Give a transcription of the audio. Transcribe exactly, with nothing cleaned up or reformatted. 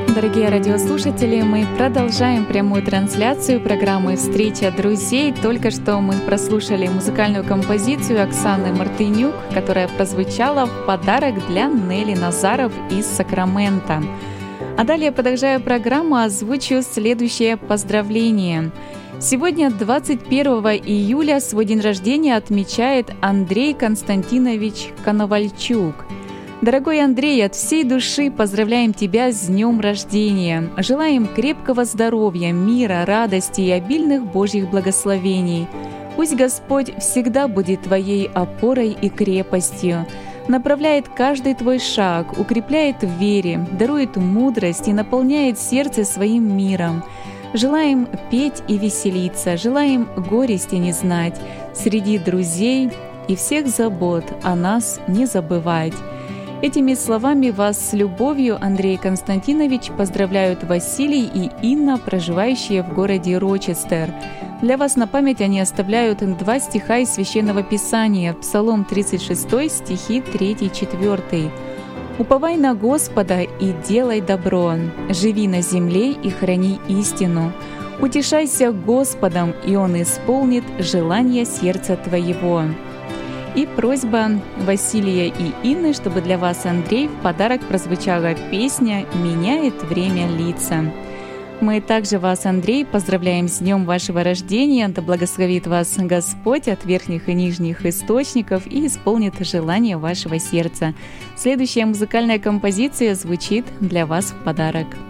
Дорогие радиослушатели, мы продолжаем прямую трансляцию программы «Встреча друзей». Только что мы прослушали музыкальную композицию Оксаны Мартынюк, которая прозвучала в подарок для Нелли Назаров из Сакрамента. А далее, продолжая программу, озвучу следующее поздравление. Сегодня, двадцать первого июля, свой день рождения отмечает Андрей Константинович Коновальчук. Дорогой Андрей, от всей души поздравляем тебя с днем рождения. Желаем крепкого здоровья, мира, радости и обильных Божьих благословений. Пусть Господь всегда будет твоей опорой и крепостью, направляет каждый твой шаг, укрепляет в вере, дарует мудрость и наполняет сердце своим миром. Желаем петь и веселиться, желаем горести не знать, среди друзей и всех забот о нас не забывать. Этими словами вас с любовью, Андрей Константинович, поздравляют Василий и Инна, проживающие в городе Рочестер. Для вас на память они оставляют два стиха из Священного Писания, Псалом тридцать шесть, стихи три-четыре. «Уповай на Господа и делай добро, живи на земле и храни истину. Утешайся Господом, и Он исполнит желание сердца твоего». И просьба Василия и Инны, чтобы для вас, Андрей, в подарок прозвучала песня «Меняет время лица». Мы также вас, Андрей, поздравляем с днем вашего рождения. Да благословит вас Господь от верхних и нижних источников и исполнит желание вашего сердца. Следующая музыкальная композиция звучит для вас в подарок.